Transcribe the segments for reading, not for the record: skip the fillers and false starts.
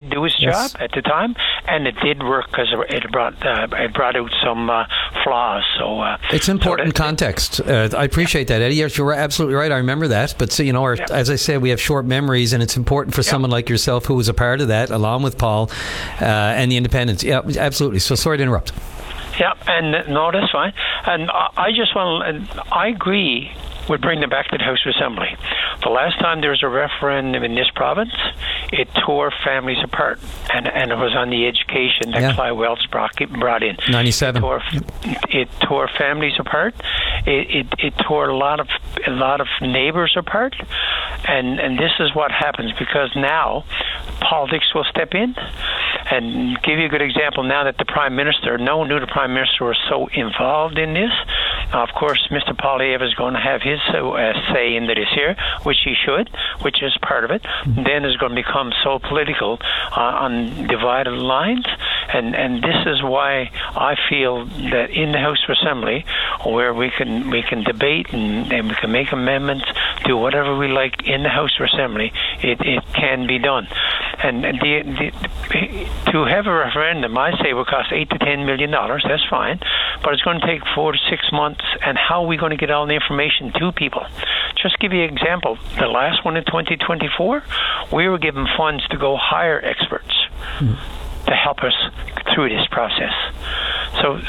do its job at the time, and it did work because it brought out some flaws. So it's important context. I appreciate that, Eddie. Yes, you're absolutely right. I remember that. But so, as I said, we have short memories, and it's important for someone like yourself who was a part of that, along with Paul and the independents. Yeah, absolutely. So sorry to interrupt. Yeah, and no, that's fine. And I agree would bring them back to the House of Assembly. The last time there was a referendum in this province, it tore families apart, and it was on the education that Clive Welch brought in. 97. It tore families apart. It tore a lot of neighbors apart, and this is what happens because now politics will step in. And give you a good example now that the Prime Minister, no one knew the Prime Minister was so involved in this. Of course, Mr. Poilievre is going to have his say into this here, which he should, which is part of it. Then it's going to become so political on divided lines. And this is why I feel that in the House of Assembly, where we can debate and we can make amendments, do whatever we like in the House of Assembly, it can be done. And to have a referendum, I say, will cost $8 to $10 million. That's fine, but it's going to take 4 to 6 months. And how are we going to get all the information to people? Just give you an example. The last one in 2024, we were given funds to go hire experts to help us through this process. So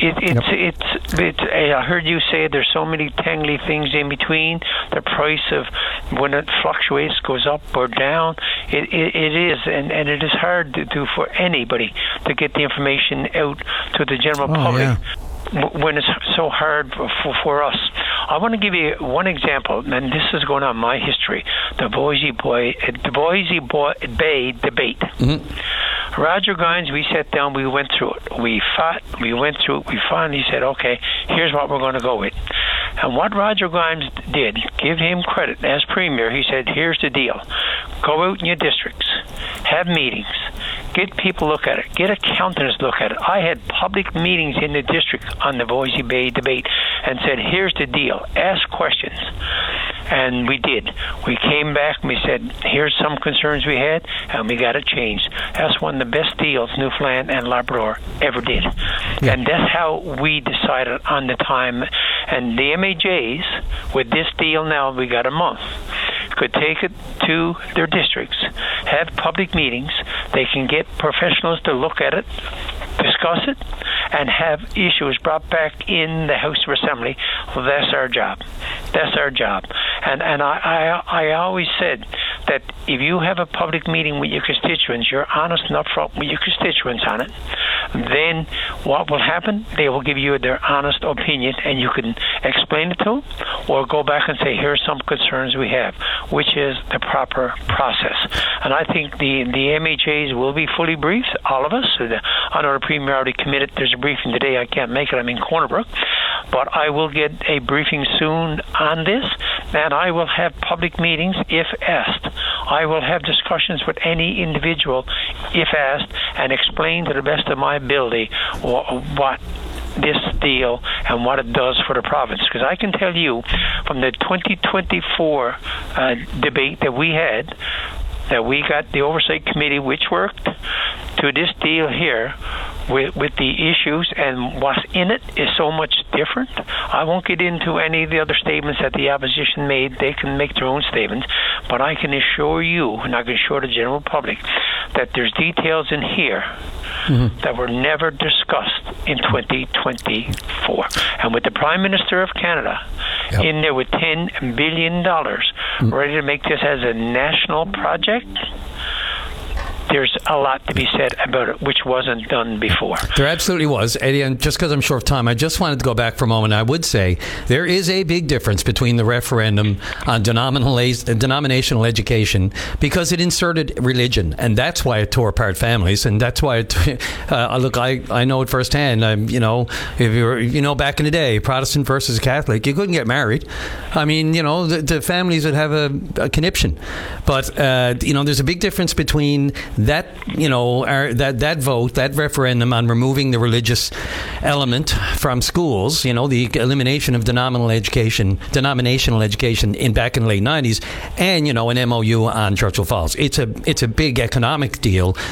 I heard you say there's so many tangly things in between. The price of when it fluctuates, goes up or down. It is, and it is hard to do for anybody to get the information out to the general public. When it's so hard for us. I want to give you one example, and this is going on my history, the Boise Bay debate. Roger Grimes, we sat down, we went through it. We fought, we went through it, we finally said, okay, here's what we're going to go with. And what Roger Grimes did, give him credit as Premier, he said, here's the deal. Go out in your districts, have meetings, get people look at it, get accountants look at it. I had public meetings in the district on the Boise Bay debate and said, here's the deal, ask questions. And we did. We came back and we said, here's some concerns we had, and we got it changed. That's one of the best deals Newfoundland and Labrador ever did. And that's how we decided on the time. And the MAJs, with this deal now, we got a month, could take it to their districts, have public meetings. They can get professionals to look at it, discuss it, and have issues brought back in the House of Assembly. Well, that's our job. That's our job. And I always said that if you have a public meeting with your constituents, you're honest and upfront with your constituents on it, then what will happen? They will give you their honest opinion, and you can explain it to them, or go back and say, here's some concerns we have, which is the proper process. And I think the MHAs will be fully briefed, all of us. I know the Premier already committed. There's a briefing today. I can't make it. I'm in Corner Brook. But I will get a briefing soon on this, and I will have public meetings if asked. I will have discussions with any individual if asked, and explain to the best of my ability what this deal and what it does for the province. Because I can tell you from the 2024 debate that we had, that we got the Oversight Committee, which worked, to this deal here with the issues and what's in it is so much different. I won't get into any of the other statements that the opposition made. They can make their own statements. But I can assure you, and I can assure the general public, that there's details in here that were never discussed in 2024. And with the Prime Minister of Canada in there with $10 billion ready to make this as a national project, there's a lot to be said about it, which wasn't done before. There absolutely was, Eddie, and just because I'm short of time, I just wanted to go back for a moment. I would say there is a big difference between the referendum on denominational education, because it inserted religion, and that's why it tore apart families, and that's why it, look, I know it firsthand. If you're, back in the day, Protestant versus Catholic, you couldn't get married. I mean, the families would have a conniption. But, there's a big difference between that that vote, that referendum on removing the religious element from schools, the elimination of denominational education back in the late 90s, and an MOU on Churchill Falls. It's a big economic deal